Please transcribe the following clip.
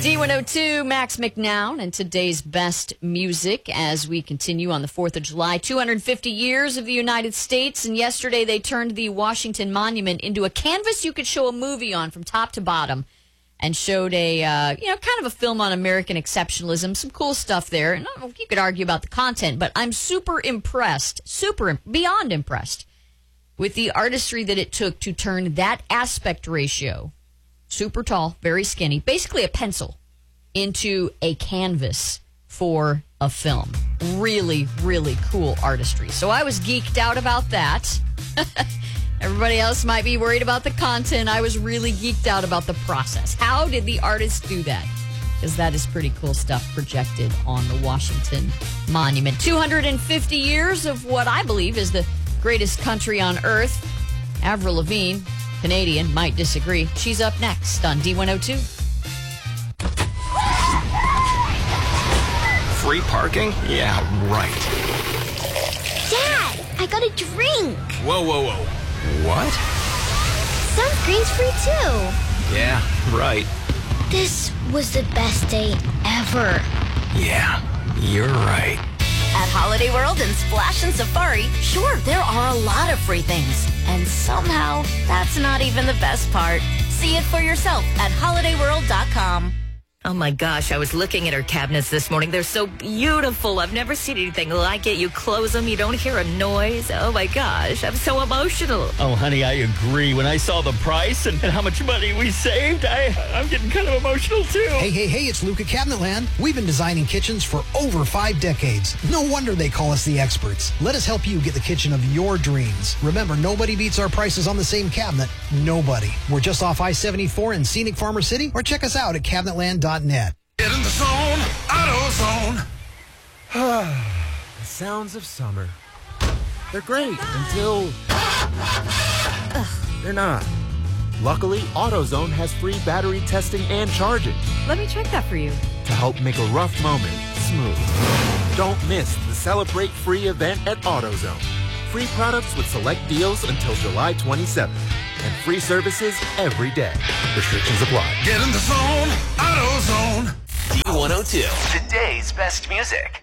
D102, Max McNown, and today's best music as we continue on the 4th of July. 250 years of the United States, and yesterday they turned the Washington Monument into a canvas you could show a movie on from top to bottom, and showed a, kind of a film on American exceptionalism, some cool stuff there. And you could argue about the content, but I'm beyond impressed with the artistry that it took to turn that aspect ratio, super tall, very skinny, basically a pencil, into a canvas for a film. Really, really cool artistry. So I was geeked out about that. Everybody else might be worried about the content. I was really geeked out about the process. How did the artist do that? Because that is pretty cool stuff projected on the Washington Monument. 250 years of what I believe is the greatest country on earth. Avril Lavigne, Canadian, might disagree. She's up next on D102. Free parking? Yeah, right. Dad, I got a drink. Whoa. What? Sunscreen's free too. Yeah, right. This was the best day ever. Yeah, you're right. At Holiday World and Splash and Safari, sure, there are a lot of free things. And somehow, that's not even the best part. See it for yourself at holidayworld.com. Oh my gosh, I was looking at her cabinets this morning. They're so beautiful. I've never seen anything like it. You close them, you don't hear a noise. Oh my gosh, I'm so emotional. Oh, honey, I agree. When I saw the price and how much money we saved, I'm getting kind of emotional too. Hey, it's Luke at Cabinetland. We've been designing kitchens for over 5 decades. No wonder they call us the experts. Let us help you get the kitchen of your dreams. Remember, nobody beats our prices on the same cabinet. Nobody. We're just off I-74 in scenic Farmer City, or check us out at cabinetland.net. Get in the zone, AutoZone. The sounds of summer. They're great until they're not. Luckily, AutoZone has free battery testing and charging Let me check that for you. to help make a rough moment smooth. Don't miss the Celebrate Free event at AutoZone. Free products with select deals until July 27th. And free services every day. Restrictions apply. Get in the zone, AutoZone. D102, today's best music.